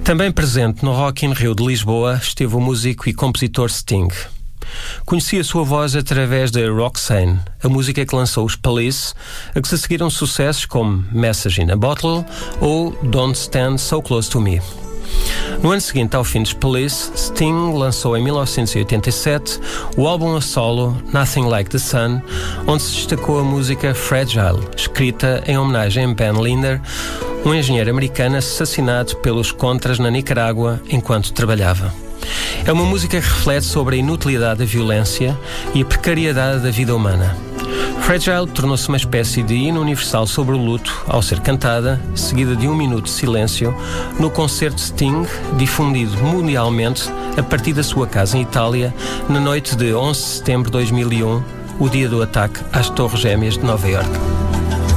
Também presente no Rock in Rio de Lisboa esteve o músico e compositor Sting. Conheci a sua voz através da Roxane, a música que lançou os Police, a que se seguiram sucessos como Message in a Bottle ou Don't Stand So Close to Me. No ano seguinte ao fim dos Police, Sting lançou em 1987 o álbum a solo Nothing Like the Sun, onde se destacou a música Fragile, escrita em homenagem a Ben Linder, um engenheiro americano assassinado pelos Contras na Nicarágua enquanto trabalhava. É uma música que reflete sobre a inutilidade da violência e a precariedade da vida humana. Fragile tornou-se uma espécie de hino universal sobre o luto ao ser cantada, seguida de 1 minuto de silêncio, no concerto de Sting, difundido mundialmente a partir da sua casa em Itália, na noite de 11 de setembro de 2001, o dia do ataque às Torres Gêmeas de Nova Iorque.